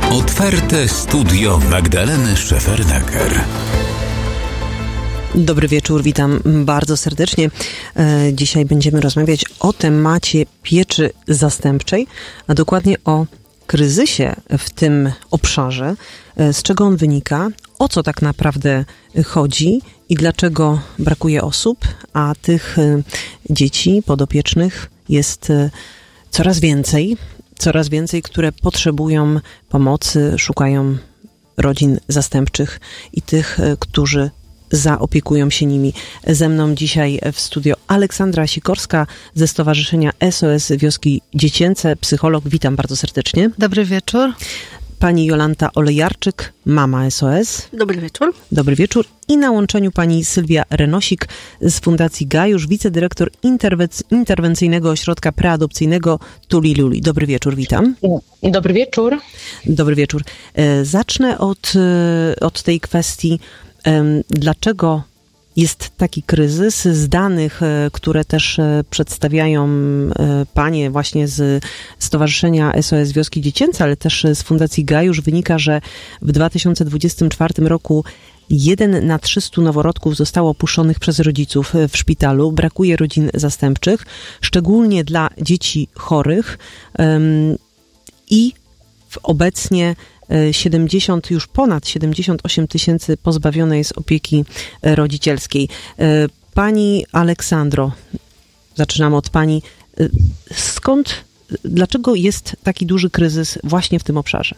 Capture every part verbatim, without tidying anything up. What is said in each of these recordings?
Otwarte studio Magdaleny Szefernaker. Dobry wieczór, witam bardzo serdecznie. Dzisiaj będziemy rozmawiać o temacie pieczy zastępczej, a dokładnie o kryzysie w tym obszarze, z czego on wynika, o co tak naprawdę chodzi i dlaczego brakuje osób, a tych dzieci podopiecznych jest coraz więcej, coraz więcej, które potrzebują pomocy, szukają rodzin zastępczych i tych, którzy zaopiekują się nimi. Ze mną dzisiaj w studio Aleksandra Sikorska ze Stowarzyszenia S O S Wioski Dziecięce, psycholog. Witam bardzo serdecznie. Dobry wieczór. Pani Jolanta Olejarczyk, mama S O S. Dobry wieczór. Dobry wieczór. I na łączeniu pani Sylwia Renosik z Fundacji Gajusz, wicedyrektor interwenc- interwencyjnego ośrodka preadopcyjnego Tuli Luli. Dobry wieczór, witam. Dobry wieczór. Dobry wieczór. Zacznę od, od tej kwestii, dlaczego jest taki kryzys. Z danych, które też przedstawiają panie właśnie z Stowarzyszenia S O S Wioski Dziecięce, ale też z Fundacji Gajusz, wynika, że w dwa tysiące dwudziestym czwartym roku jeden na trzystu noworodków zostało opuszczonych przez rodziców w szpitalu. Brakuje rodzin zastępczych, szczególnie dla dzieci chorych i w obecnie siedemdziesiąt, już ponad siedemdziesiąt osiem tysięcy pozbawione jest opieki rodzicielskiej. Pani Aleksandro, zaczynam od pani. Skąd, dlaczego jest taki duży kryzys właśnie w tym obszarze?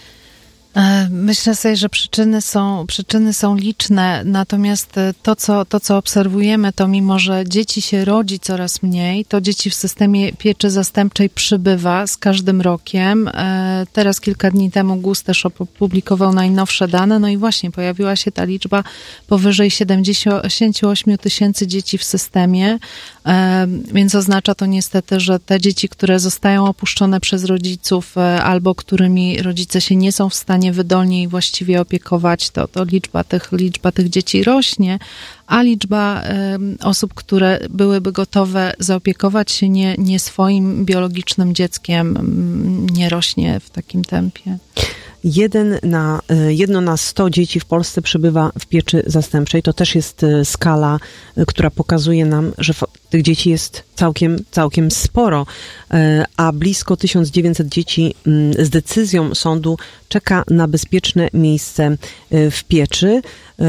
Myślę sobie, że przyczyny są, przyczyny są liczne, natomiast to co, to, co obserwujemy, to mimo, że dzieci się rodzi coraz mniej, to dzieci w systemie pieczy zastępczej przybywa z każdym rokiem. Teraz kilka dni temu GUS też opublikował najnowsze dane, no i właśnie pojawiła się ta liczba powyżej siedemdziesiąt osiem tysięcy dzieci w systemie, więc oznacza to niestety, że te dzieci, które zostają opuszczone przez rodziców albo którymi rodzice się nie są w stanie wydolnie i właściwie opiekować, to, to liczba tych, liczba tych dzieci rośnie, a liczba y, osób, które byłyby gotowe zaopiekować się nie, nie swoim biologicznym dzieckiem, y, nie rośnie w takim tempie. Jeden na, jedno na sto dzieci w Polsce przebywa w pieczy zastępczej. To też jest skala, która pokazuje nam, że tych dzieci jest całkiem, całkiem sporo, a blisko tysiąc dziewięćset dzieci z decyzją sądu czeka na bezpieczne miejsce w pieczy.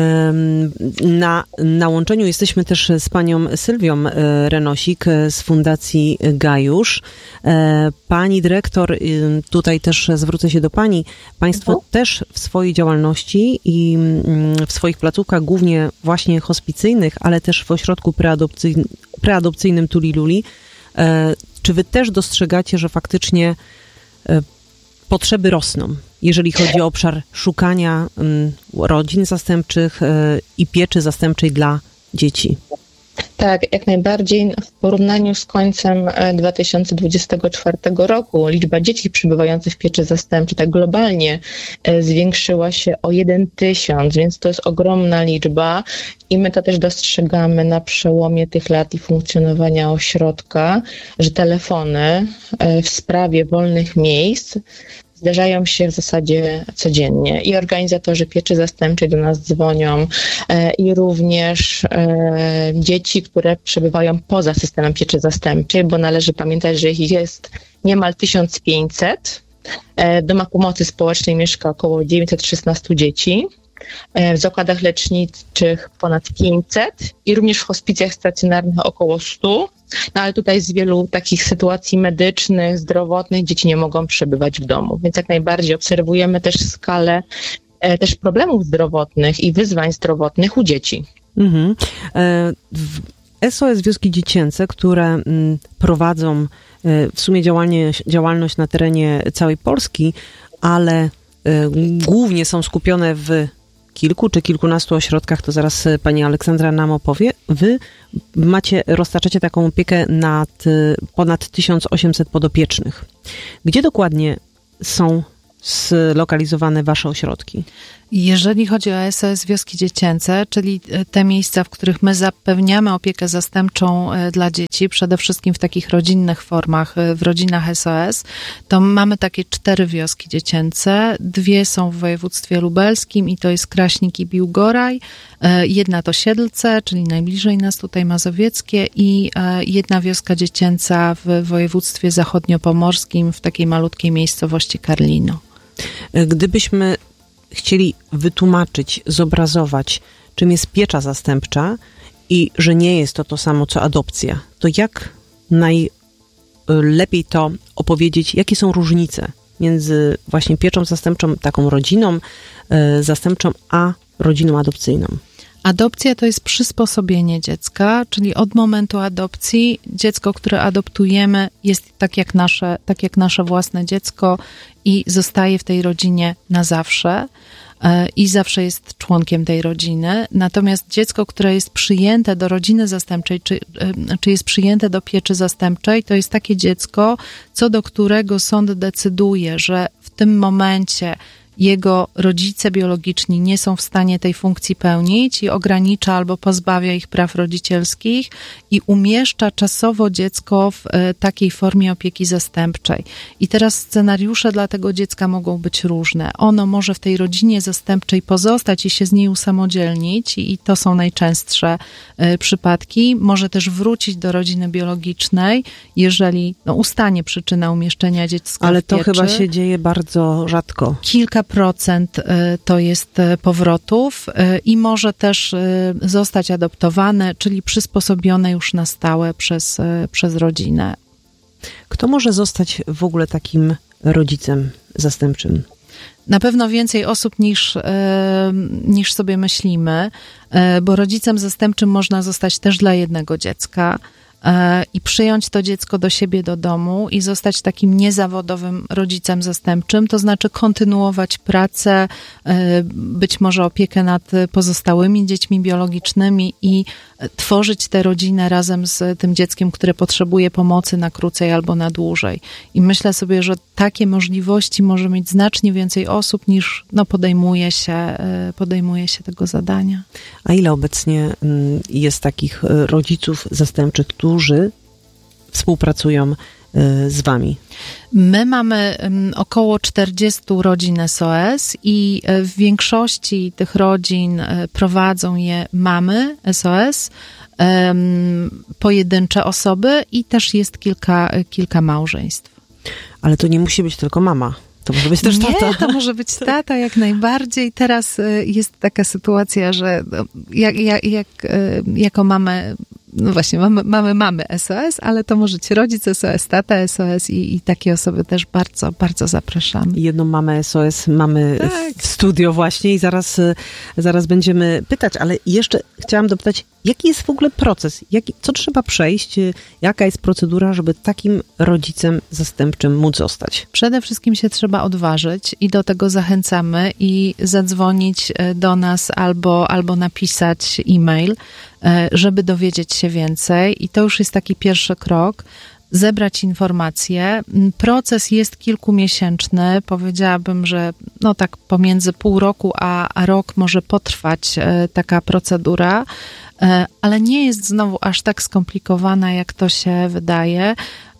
Na, na łączeniu jesteśmy też z panią Sylwią Renosik z Fundacji Gajusz. Pani dyrektor, tutaj też zwrócę się do pani. Państwo mhm. też w swojej działalności i w swoich placówkach, głównie właśnie hospicyjnych, ale też w ośrodku preadopcyjnym, preadopcyjnym Tuli Luli, czy wy też dostrzegacie, że faktycznie potrzeby rosną, jeżeli chodzi o obszar szukania rodzin zastępczych i pieczy zastępczej dla dzieci? Tak, jak najbardziej. W porównaniu z końcem dwa tysiące dwudziestego czwartego roku liczba dzieci przebywających w pieczy zastępczej tak globalnie zwiększyła się o jeden tysiąc, więc to jest ogromna liczba i my to też dostrzegamy na przełomie tych lat i funkcjonowania ośrodka, że telefony w sprawie wolnych miejsc zdarzają się w zasadzie codziennie i organizatorzy pieczy zastępczej do nas dzwonią e, i również e, dzieci, które przebywają poza systemem pieczy zastępczej, bo należy pamiętać, że ich jest niemal tysiąc pięćset. E, w domach pomocy społecznej mieszka około dziewięćset szesnaście dzieci. W zakładach leczniczych ponad pięćset i również w hospicjach stacjonarnych około stu. No ale tutaj z wielu takich sytuacji medycznych, zdrowotnych dzieci nie mogą przebywać w domu. Więc jak najbardziej obserwujemy też skalę e, też problemów zdrowotnych i wyzwań zdrowotnych u dzieci. Mhm. E, S O S Wioski Dziecięce, które m, prowadzą e, w sumie działalnie, działalność na terenie całej Polski, ale e, głównie są skupione w kilku czy kilkunastu ośrodkach, to zaraz pani Aleksandra nam opowie. Wy macie, roztaczacie taką opiekę nad ponad tysiąc osiemset podopiecznych. Gdzie dokładnie są zlokalizowane wasze ośrodki? Jeżeli chodzi o S O S Wioski Dziecięce, czyli te miejsca, w których my zapewniamy opiekę zastępczą dla dzieci, przede wszystkim w takich rodzinnych formach, w rodzinach S O S, to mamy takie cztery wioski dziecięce. Dwie są w województwie lubelskim i to jest Kraśnik i Biłgoraj. Jedna to Siedlce, czyli najbliżej nas tutaj mazowieckie, i jedna wioska dziecięca w województwie zachodniopomorskim, w takiej malutkiej miejscowości Karlino. Gdybyśmy chcieli wytłumaczyć, zobrazować, czym jest piecza zastępcza i że nie jest to to samo, co adopcja, to jak najlepiej to opowiedzieć, jakie są różnice między właśnie pieczą zastępczą, taką rodziną y, zastępczą, a rodziną adopcyjną? Adopcja to jest przysposobienie dziecka, czyli od momentu adopcji dziecko, które adoptujemy, jest tak jak nasze, tak jak nasze własne dziecko i zostaje w tej rodzinie na zawsze i zawsze jest członkiem tej rodziny. Natomiast dziecko, które jest przyjęte do rodziny zastępczej, czy, czy jest przyjęte do pieczy zastępczej, to jest takie dziecko, co do którego sąd decyduje, że w tym momencie jego rodzice biologiczni nie są w stanie tej funkcji pełnić i ogranicza albo pozbawia ich praw rodzicielskich i umieszcza czasowo dziecko w takiej formie opieki zastępczej. I teraz scenariusze dla tego dziecka mogą być różne. Ono może w tej rodzinie zastępczej pozostać i się z niej usamodzielnić i to są najczęstsze przypadki. Może też wrócić do rodziny biologicznej, jeżeli no, ustanie przyczyna umieszczenia dziecka Ale w pieczy. to chyba się dzieje bardzo rzadko. Kilka procent to jest powrotów i może też zostać adoptowane, czyli przysposobione już na stałe przez, przez rodzinę. Kto może zostać w ogóle takim rodzicem zastępczym? Na pewno więcej osób niż, niż sobie myślimy, bo rodzicem zastępczym można zostać też dla jednego dziecka i przyjąć to dziecko do siebie do domu i zostać takim niezawodowym rodzicem zastępczym, to znaczy kontynuować pracę, być może opiekę nad pozostałymi dziećmi biologicznymi i tworzyć tę rodzinę razem z tym dzieckiem, które potrzebuje pomocy na krócej albo na dłużej. I myślę sobie, że takie możliwości może mieć znacznie więcej osób niż no, podejmuje się, podejmuje się tego zadania. A ile obecnie jest takich rodziców zastępczych, którzy współpracują z wami? My mamy około czterdzieści rodzin S O S i w większości tych rodzin prowadzą je mamy S O S, pojedyncze osoby i też jest kilka, kilka małżeństw. Ale to nie musi być tylko mama. To może być też tata. Nie, to może być tata jak najbardziej. Teraz jest taka sytuacja, że jak, jak, jak, jako mamy, no właśnie, mamy, mamy mamy S O S, ale to może być rodzic S O S, tata S O S i, i takie osoby też bardzo, bardzo zapraszamy. Jedną mamę S O S mamy tak. w studio właśnie i zaraz, zaraz będziemy pytać, ale jeszcze chciałam dopytać, jaki jest w ogóle proces? Jaki, co trzeba przejść? Jaka jest procedura, żeby takim rodzicem zastępczym móc zostać? Przede wszystkim się trzeba odważyć i do tego zachęcamy i zadzwonić do nas albo, albo napisać e-mail, żeby dowiedzieć się więcej. I to już jest taki pierwszy krok. Zebrać informacje. Proces jest kilkumiesięczny. Powiedziałabym, że no tak pomiędzy pół roku a, a rok może potrwać taka procedura, ale nie jest znowu aż tak skomplikowana, jak to się wydaje.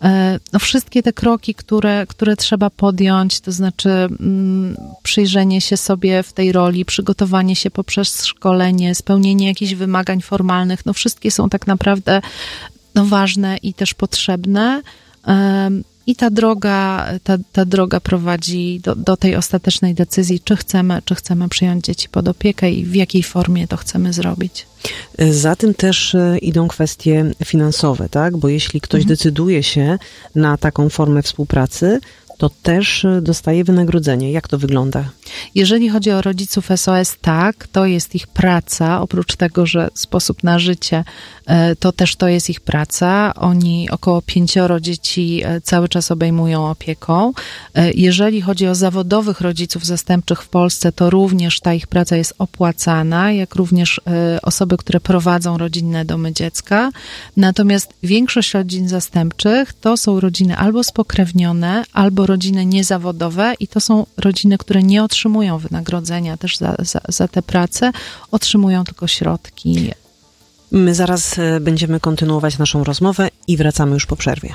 No wszystkie te kroki, które, które trzeba podjąć, to znaczy mm, przyjrzenie się sobie w tej roli, przygotowanie się poprzez szkolenie, spełnienie jakichś wymagań formalnych, no wszystkie są tak naprawdę no, ważne i też potrzebne. Um, I ta droga, ta, ta droga prowadzi do, do tej ostatecznej decyzji, czy chcemy, czy chcemy przyjąć dzieci pod opiekę i w jakiej formie to chcemy zrobić. Za tym też idą kwestie finansowe, tak? Bo jeśli ktoś mhm. decyduje się na taką formę współpracy, to też dostaje wynagrodzenie. Jak to wygląda? Jeżeli chodzi o rodziców S O S, tak, to jest ich praca. Oprócz tego, że sposób na życie, to też to jest ich praca. Oni około pięcioro dzieci cały czas obejmują opieką. Jeżeli chodzi o zawodowych rodziców zastępczych w Polsce, to również ta ich praca jest opłacana, jak również osoby, które prowadzą rodzinne domy dziecka. Natomiast większość rodzin zastępczych to są rodziny albo spokrewnione, albo rodziny niezawodowe i to są rodziny, które nie otrzymują wynagrodzenia też za, za, za tę pracę, otrzymują tylko środki. My zaraz będziemy kontynuować naszą rozmowę i wracamy już po przerwie.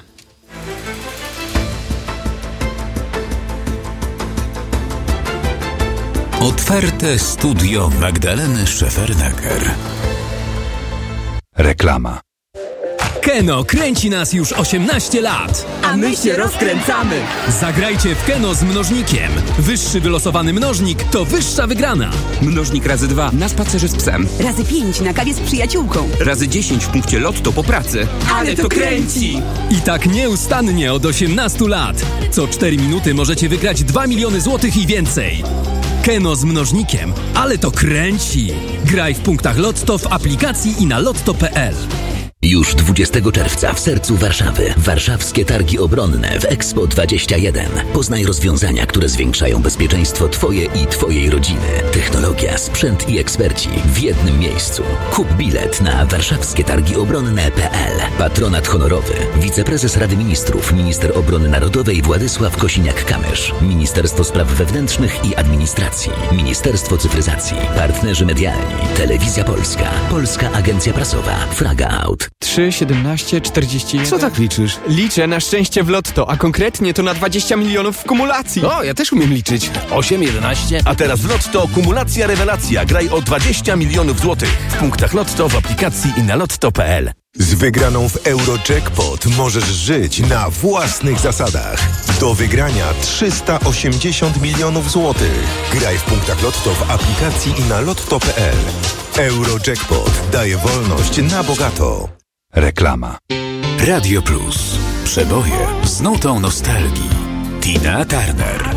Otwarte studio Magdaleny Szefernaker. Reklama. Keno kręci nas już osiemnaście lat. A my się rozkręcamy. Zagrajcie w Keno z mnożnikiem. Wyższy wylosowany mnożnik to wyższa wygrana. Mnożnik razy dwa na spacerze z psem. Razy pięć na kawie z przyjaciółką. Razy dziesięć w punkcie lotto po pracy. Ale to kręci! I tak nieustannie od osiemnastu lat. Co cztery minuty możecie wygrać dwa miliony złotych i więcej. Keno z mnożnikiem, ale to kręci. Graj w punktach Lotto w aplikacji i na lotto kropka p l. Już dwudziestego czerwca w sercu Warszawy Warszawskie Targi Obronne w Expo dwadzieścia jeden. Poznaj rozwiązania, które zwiększają bezpieczeństwo Twoje i Twojej rodziny. Technologia, sprzęt i eksperci w jednym miejscu. Kup bilet na warszawskie targi obronne kropka p l. Patronat honorowy. Wiceprezes Rady Ministrów, minister obrony narodowej Władysław Kosiniak-Kamysz. Ministerstwo Spraw Wewnętrznych i Administracji. Ministerstwo Cyfryzacji. Partnerzy medialni. Telewizja Polska. Polska Agencja Prasowa. Fraga Out. trzy, siedemnaście, czterdzieści jeden. Co tak liczysz? Liczę na szczęście w lotto, a konkretnie to na dwadzieścia milionów w kumulacji. O, ja też umiem liczyć. osiem, jedenaście. A teraz w Lotto kumulacja rewelacja. Graj o dwadzieścia milionów złotych. W punktach Lotto, w aplikacji i na lotto kropka p l. Z wygraną w Eurojackpot możesz żyć na własnych zasadach. Do wygrania trzysta osiemdziesiąt milionów złotych. Graj w punktach Lotto w aplikacji i na lotto kropka p l. Eurojackpot daje wolność na bogato. Reklama. Radio Plus. Przeboje z nutą nostalgii. Tina Turner.